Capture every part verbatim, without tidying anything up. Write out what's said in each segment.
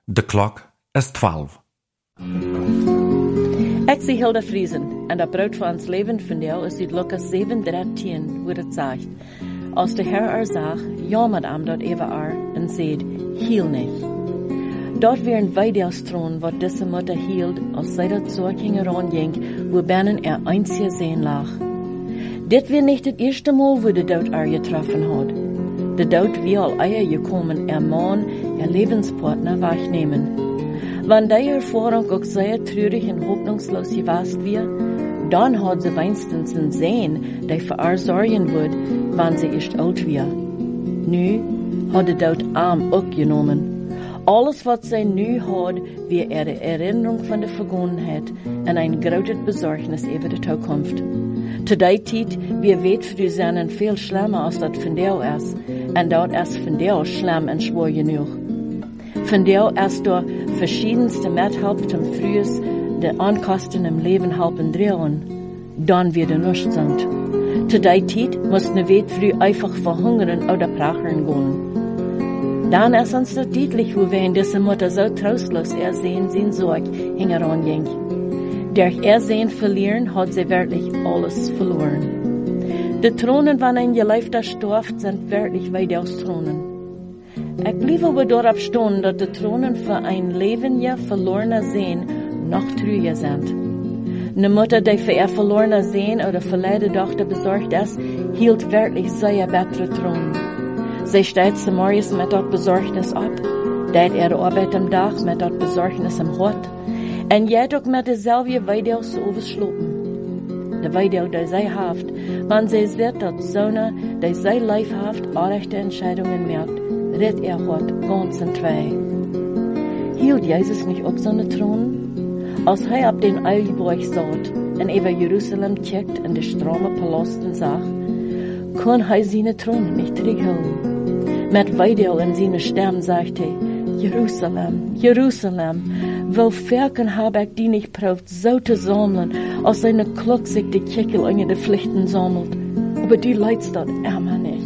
De klok is twaalf. Ik zie Hilda Friesen en dat brood van ons leven van jou is uit Lukas zeven dertien, wo het zegt, als de Herr er zag, jammert am dat even er en zeid, hiel nicht. Dort wären Weideaustronen, wat diese Mutter hield, als zij dat zorg hingeron wo binnen er einzige sehen lag. Dit weer nicht het eerste Mal, wo de dood er getroffen had. De dood wie al eier gekommen, er Mann, er Lebenspartner wahrnehmen. Wann die Erfahrung auch sehr traurig und hoffnungslos gewesen wir, dann hat sie wenigstens ein Sehen, die für ihr sorgen wird, wann sie erst alt wir. Nu hat de dood arm auch genommen. Alles, was sie nu hat, wie ihre Erinnerung von der Vergangenheit und ein großes Besorgnis über die Zukunft. Zu der Zeit, wir weit früh sind viel schlimmer als das von der ist, und dort ist von der schlimm und schwer genug. Von der ist durch verschiedenste Mithelp zum Frühes der Ankosten im Leben helfen drehen. Dann wird er nicht sind. Zu der Zeit muss ne weit früh einfach verhungern oder prachern gehen. Dann ist uns das deutlich, wo wir in dieser Mutter so trostlos ersehen, sein Sorg hingeran ging. Durch Ersehen verlieren hat sie wirklich alles verloren. Die Thronen, wann ein Geleifter stirbt, sind wirklich weit aus Thronen. Ich blieb aber darauf stehen, dass die Thronen für ein Leben ja verlorener Sehen noch trüger sind. Eine Mutter, die für ihr verlorener Sehen oder verleide Tochter besorgt ist, hielt wirklich sehr bessere Thronen. Sie steht zu morgens mit dort Besorgnis ab, deed ihre Arbeit am Tag mit dort Besorgnis am Hort, und jet auch mit derselbe Weidel zu overslopen. De Weidel, die sie haft, man sie sieht, dass Sonne, die sie leifhaft, rechte Entscheidungen merkt, redt er Hort ganz in zwei. Hielt Jesus nicht auch so eine Thron? Als er ab den Eilgeborg saht und über Jerusalem checkt in die strome Palasten sah, kann er seine Thron nicht zurückholen. Mit Weidel in seine Stirn sagte, Jerusalem, Jerusalem, wo verken hab ich die nicht probt, so zu sammeln, als eine Kluck sich die Kickel unter die Pflichten sammelt. Aber die leidst dort immer nicht.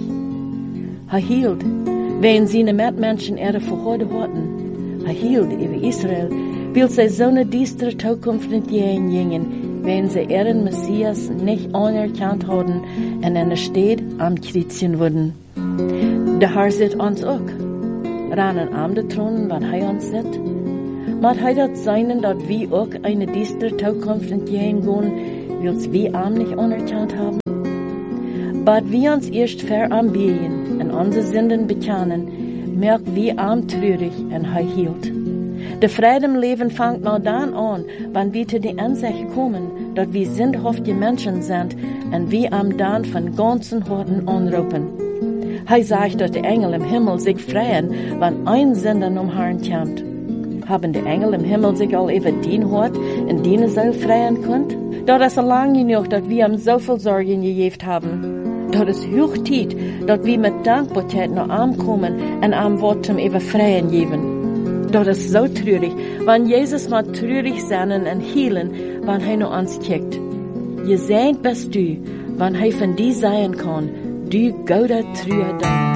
Er hielt, wenn seine Mitmenschen ihre Verhorde hatten. Er hielt über Israel, weil sie so eine düstere Zukunft nicht gingen, wenn sie ihren Messias nicht anerkannt hatten und in der Stadt am Kreuzen wurden. Der Herr sieht uns auch. Ranen am de Thronen, wat hij ons zit. Maar hij dat zijn dat wir auch eine düstere Zukunft entgegengehen, wils wir am nicht anerkannt haben. Bad wir uns erst veranbieten und unsere Sünden bekennen, merkt wir am traurig und hij hielt. Der Friede im Leben fängt nur dann an, wann wir zu die Ansicht kommen, dass wir sündhafte Menschen sind und wir am dann von ganzen Herzen anrufen. Hij sagt, dass die Engel im Himmel sich freuen, wenn ein Sünder um Herrn kommt. Haben die Engel im Himmel sich all über den Hort in denen Seele freuen könnt? Dort ist lang genug, dass wir ihm so viel Sorgen gegeben haben. Dort ist hoch Zeit, dass wir mit Dankbarkeit noch ankommen und am Wort zum über Freien geben. Dort ist so traurig, wenn Jesus mal traurig sein und healen, wenn er noch uns kickt. Gesegnet bist du, wenn er von dir sein kann, du gouda true dan.